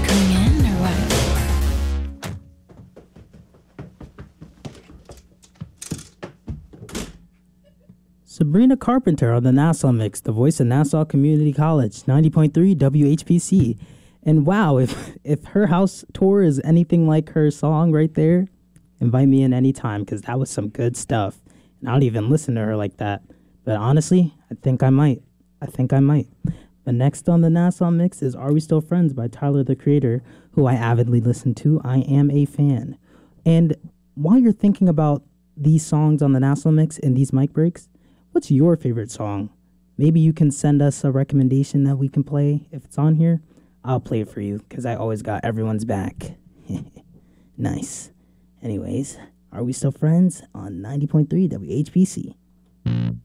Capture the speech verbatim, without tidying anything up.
coming in or what? Sabrina Carpenter on the Nassau Mix, the voice of Nassau Community College, ninety point three W H P C. And wow, if if her house tour is anything like her song right there, invite me in anytime because that was some good stuff. And I don't even listen to her like that. But honestly, I think I might. I think I might. But next on the Nassau Mix is Are We Still Friends by Tyler, the Creator, who I avidly listen to. I am a fan. And while you're thinking about these songs on the Nassau Mix and these mic breaks, what's your favorite song? Maybe you can send us a recommendation that we can play. If it's on here, I'll play it for you because I always got everyone's back. Nice. Anyways, Are We Still Friends on ninety point three W H P C.